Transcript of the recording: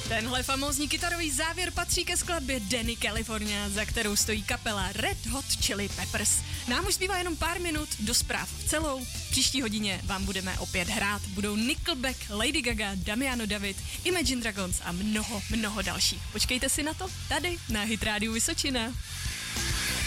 Tenhle famózní kytarový závěr patří ke skladbě Danny California, za kterou stojí kapela Red Hot Chili Peppers. Nám už zbývá jenom pár minut do zpráv celou. V příští hodině vám budeme opět hrát. Budou Nickelback, Lady Gaga, Damiano David, Imagine Dragons a mnoho dalších. Počkejte si na to tady na Hit Rádiu Vysočina.